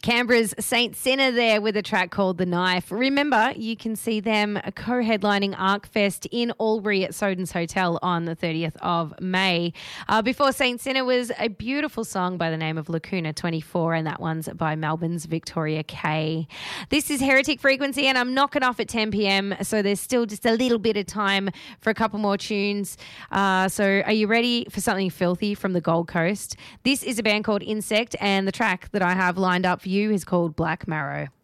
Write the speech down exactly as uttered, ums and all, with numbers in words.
Canberra's Saint Sinner there with a track called The Knife. Remember, you can see them co-headlining ArcFest in Albury at Soden's Hotel on the thirtieth of May. Uh, before Saint Sinner was a beautiful song by the name of Lacuna twenty-four, and that one's by Melbourne's Victoria Kay. This is Heretic Frequency, and I'm knocking off at ten p.m, so there's still just a little bit of time for a couple more tunes. Uh, so are you ready for something filthy from the Gold Coast? This is a band called Insect, and the track that I have lined up for you is called Black Marrow.